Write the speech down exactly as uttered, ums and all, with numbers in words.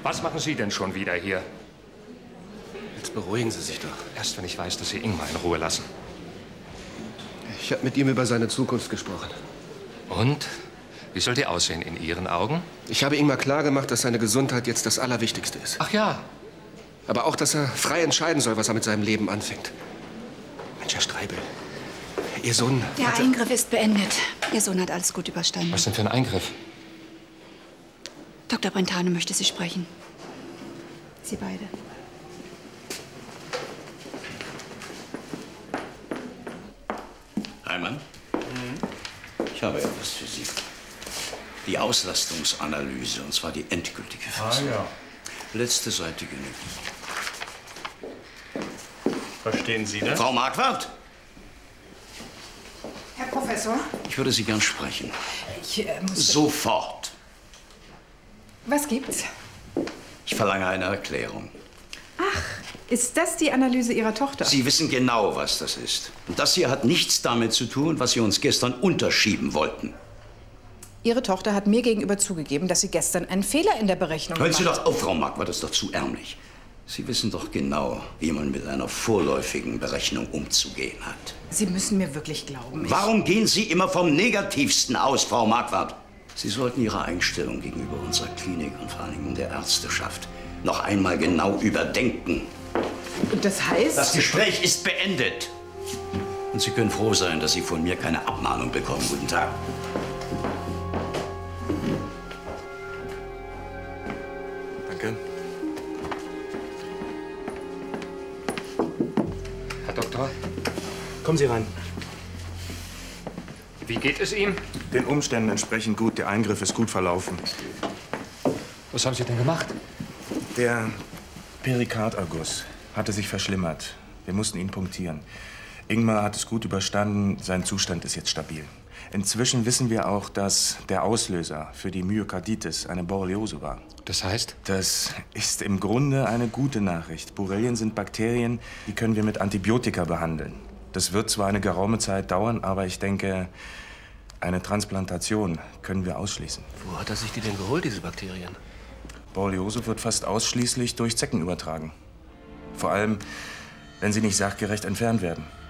Was machen Sie denn schon wieder hier? Jetzt beruhigen Sie sich doch. Erst wenn ich weiß, dass Sie Ingmar in Ruhe lassen. Ich habe mit ihm über seine Zukunft gesprochen. Und? Wie soll die aussehen in Ihren Augen? Ich habe Ingmar klargemacht, dass seine Gesundheit jetzt das Allerwichtigste ist. Ach ja. Aber auch, dass er frei entscheiden soll, was er mit seinem Leben anfängt. Mensch, Herr Streibel, Ihr Sohn... Der hatte... Eingriff ist beendet. Ihr Sohn hat alles gut überstanden. Was denn für ein Eingriff? Doktor Brentano möchte Sie sprechen. Sie beide. Heimann? Mhm. Ich habe etwas für Sie. Die Auslastungsanalyse, und zwar die endgültige Fassung. Ah, ja. Letzte Seite genügt. Verstehen Sie das? Frau Marquardt? Herr Professor? Ich würde Sie gern sprechen. Ich äh, muss... Sofort. Was gibt's? Ich verlange eine Erklärung. Ach, ist das die Analyse Ihrer Tochter? Sie wissen genau, was das ist. Und das hier hat nichts damit zu tun, was Sie uns gestern unterschieben wollten. Ihre Tochter hat mir gegenüber zugegeben, dass sie gestern einen Fehler in der Berechnung Hören gemacht Sie hat. doch auf, Frau Marquardt, das ist doch zu ärmlich. Sie wissen doch genau, wie man mit einer vorläufigen Berechnung umzugehen hat. Sie müssen mir wirklich glauben. Ich... Warum gehen Sie immer vom Negativsten aus, Frau Marquardt? Sie sollten Ihre Einstellung gegenüber unserer Klinik und vor allem der Ärzteschaft noch einmal genau überdenken. Und das heißt... Das Gespräch ist beendet. Und Sie können froh sein, dass Sie von mir keine Abmahnung bekommen. Guten Tag. Danke. Herr Doktor, Kommen Sie rein. wie geht es ihm? Den Umständen entsprechend gut. Der Eingriff ist gut verlaufen. Was haben Sie denn gemacht? Der Perikarderguss hatte sich verschlimmert. Wir mussten ihn punktieren. Ingmar hat es gut überstanden. Sein Zustand ist jetzt stabil. Inzwischen wissen wir auch, dass der Auslöser für die Myokarditis eine Borreliose war. Das heißt? Das ist im Grunde eine gute Nachricht. Borrelien sind Bakterien, die können wir mit Antibiotika behandeln. Das wird zwar eine geraume Zeit dauern, aber ich denke, eine Transplantation können wir ausschließen. Wo hat er sich die denn geholt, diese Bakterien? Borreliose wird fast ausschließlich durch Zecken übertragen. Vor allem, wenn sie nicht sachgerecht entfernt werden.